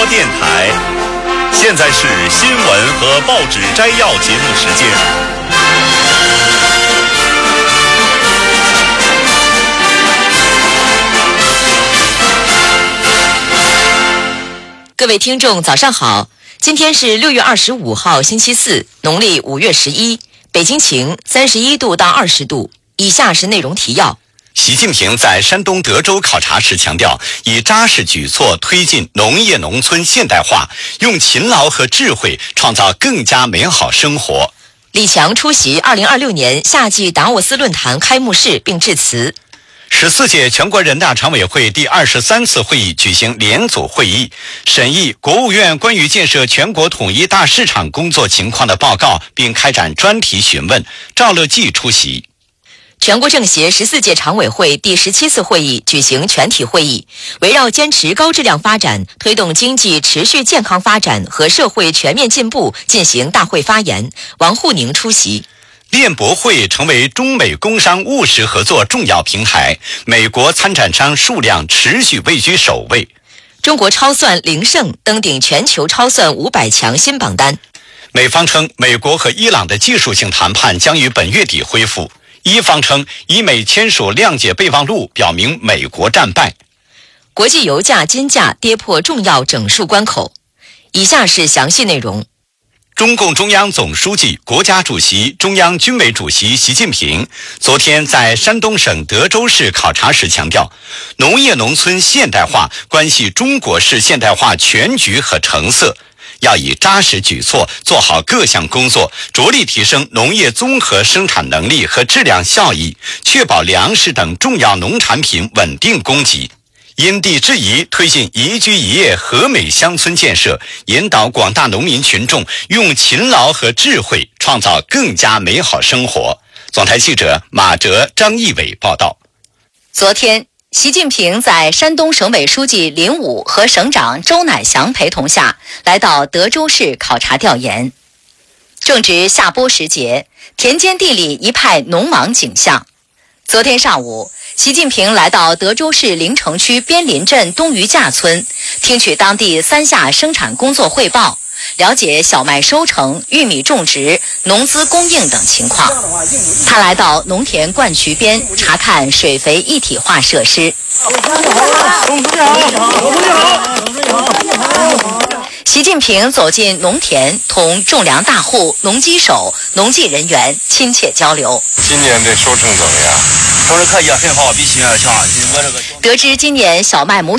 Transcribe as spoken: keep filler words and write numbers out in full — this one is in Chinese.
播电台。现在是新闻和报纸摘要节目时间。 各位听众早上好，今天是六月二十五号星期四，农历五月十一，北京晴，三十一度到二十度。以下是内容提要。 习近平在山东德州考察时强调，以扎实举措推进农业农村现代化，用勤劳和智慧创造更加美好生活。 李强出席二零二六年夏季达沃斯论坛开幕式并致辞。 十四届全国人大常委会第二十三次会议举行联组会议，审议国务院关于建设全国统一大市场工作情况的报告，并开展专题询问。赵乐际出席。 全国政协十四届常委会第十七次会议举行全体会议，围绕坚持高质量发展、推动经济持续健康发展和社会全面进步进行大会发言。王沪宁出席。 链博会成为中美工商务实合作重要平台，美国参展商数量持续位居首位。 中国超算零胜登顶全球超算五百强新榜单。 美方称，美国和伊朗的技术性谈判将于本月底恢复。伊方称，以美签署谅解备忘录，表明美国战败。 国际油价、金价跌破重要整数关口。以下是详细内容。 中共中央总书记、国家主席、中央军委主席习近平昨天在山东省德州市考察时强调，农业农村现代化关系中国式现代化全局和成色，要以扎实举措做好各项工作，着力提升农业综合生产能力和质量效益，确保粮食等重要农产品稳定供给。因地制宜推进宜居宜业和美乡村建设，引导广大农民群众用勤劳和智慧创造更加美好生活。总台记者马哲、张义伟报道。 昨天，习近平在山东省委书记林武和省长周乃祥陪同下，来到德州市考察调研。正值夏播时节，田间地里一派农忙景象。昨天上午，习近平来到德州市临城区边林镇东余架村，听取当地三下生产工作汇报，了解小麦收成、玉米种植、农资供应等情况。他来到农田灌渠边查看水肥一体化设施。习近平走进农田，同种粮大户、农机手、农技人员亲切交流。 今年的收成怎么样？ 收成可以，很好，比去年强。我这个得知今年小麦亩